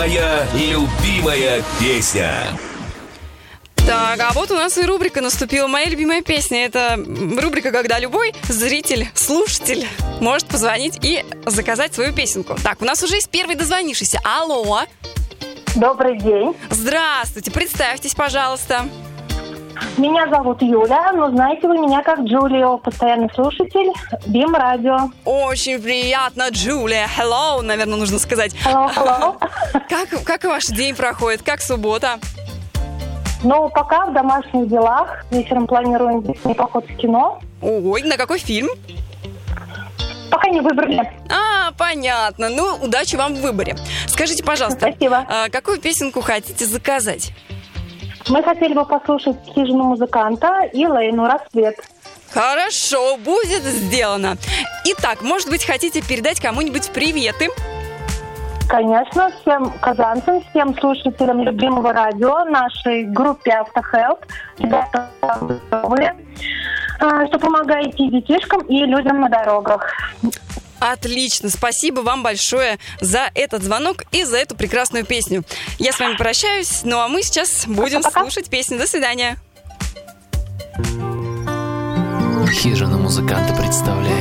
Моя любимая песня. Так, а вот у нас и рубрика наступила «Моя любимая песня». Это рубрика, когда любой зритель, слушатель может позвонить и заказать свою песенку. Так, у нас уже есть первый дозвонившийся. Алло. Добрый день. Здравствуйте, представьтесь, пожалуйста. Меня зовут Юля, но знаете вы меня как Джулио, постоянный слушатель Бим Радио. Очень приятно, Джулия. Hello, наверное, нужно сказать. Hello. Как ваш день проходит? Как суббота? Ну, пока в домашних делах. Вечером планируем поход в кино. Ой, на какой фильм? Пока не выбрали. Понятно. Ну, удачи вам в выборе. Скажите, пожалуйста, Спасибо. Какую песенку хотите заказать? Мы хотели бы послушать «Хижину музыканта» и Лейну «Рассвет». Хорошо, будет сделано. Итак, может быть, хотите передать кому-нибудь приветы? Конечно, всем казанцам, всем слушателям любимого радио, нашей группе «Автохелп». Ребята, что помогаете детишкам и людям на дорогах. Отлично, спасибо вам большое за этот звонок и за эту прекрасную песню. Я с вами прощаюсь, ну а мы сейчас будем слушать песню. До свидания. Хижина музыканта представляет